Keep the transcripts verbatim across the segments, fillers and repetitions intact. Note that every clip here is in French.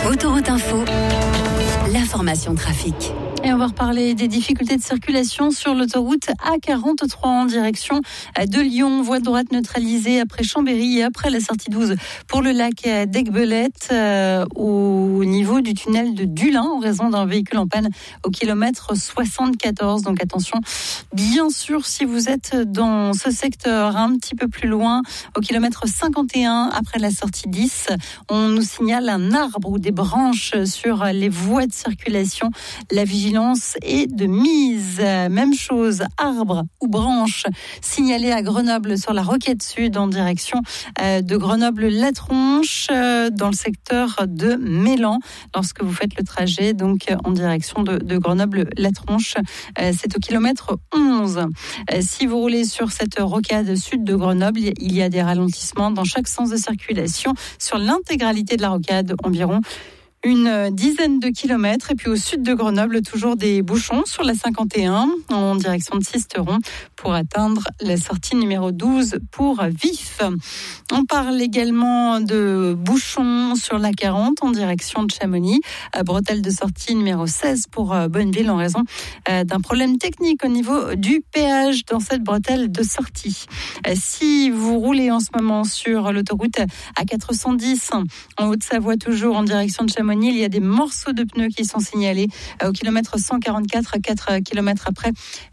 Autoroute Info, l'information trafic. Et on va reparler des difficultés de circulation sur l'autoroute A quarante-trois en direction de Lyon. Voie de droite neutralisée après Chambéry et après la sortie douze pour le lac d'Aiguebelette euh, au niveau du tunnel de Dulin en raison d'un véhicule en panne au kilomètre soixante-quatorze. Donc attention, bien sûr, si vous êtes dans ce secteur un petit peu plus loin, au kilomètre cinquante et un après la sortie dix, on nous signale un arbre ou des branches sur les voies de circulation. La vigilance et de mise. Même chose, arbre ou branche signalé à Grenoble sur la Roquette Sud en direction de Grenoble-La Tronche dans le secteur de Mélan lorsque vous faites le trajet donc en direction de, de Grenoble-La Tronche. C'est au kilomètre onze. Si vous roulez sur cette rocade sud de Grenoble, il y a des ralentissements dans chaque sens de circulation sur l'intégralité de la rocade, environ une dizaine de kilomètres. Et puis au sud de Grenoble, toujours des bouchons sur la cinquante et un en direction de Sisteron pour atteindre la sortie numéro douze pour Vif. On parle également de bouchons sur la quarante en direction de Chamonix. Bretelle de sortie numéro seize pour Bonneville en raison d'un problème technique au niveau du péage dans cette bretelle de sortie. Si vous roulez en ce moment sur l'autoroute A quatre cent dix en Haute-Savoie, toujours en direction de Chamonix, il y a des morceaux de pneus qui sont signalés au kilomètre cent quarante-quatre, quatre kilomètres après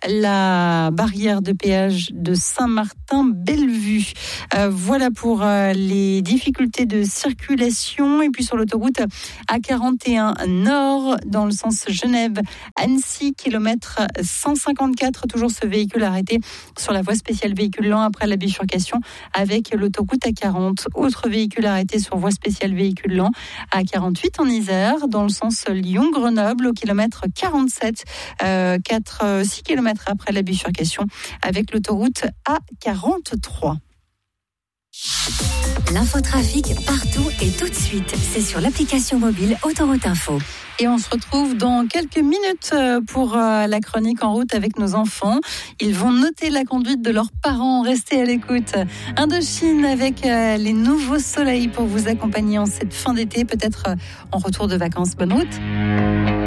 la barrière de péage de Saint-Martin-Bellevue. Euh, voilà pour euh, les difficultés de circulation. Et puis sur l'autoroute A quarante et un Nord, dans le sens Genève-Annecy, kilomètre cent cinquante-quatre, toujours ce véhicule arrêté sur la voie spéciale véhicule lent après la bifurcation avec l'autoroute A quarante. Autre véhicule arrêté sur voie spéciale véhicule lent A quarante-huit en Isère, dans le sens Lyon-Grenoble, au kilomètre quarante-sept, euh, quatre, six kilomètres après la bifurcation, avec l'autoroute A quarante-trois. L'infotrafic partout et tout de suite, c'est sur l'application mobile Autoroute Info. Et on se retrouve dans quelques minutes pour la chronique en route avec nos enfants. Ils vont noter la conduite de leurs parents. Restez à l'écoute. Indochine avec les nouveaux soleils pour vous accompagner en cette fin d'été, peut-être en retour de vacances. Bonne route.